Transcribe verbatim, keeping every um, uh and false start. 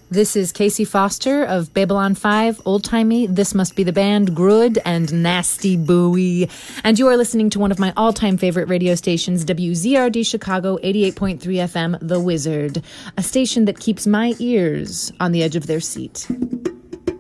This is Casey Foster of Babylon five, Old Timey, This Must Be the Band, Grud, and Nasty Bowie. And you are listening to one of my all-time favorite radio stations, W Z R D Chicago, eighty-eight point three F M, The Wizard, a station that keeps my ears on the edge of their seat.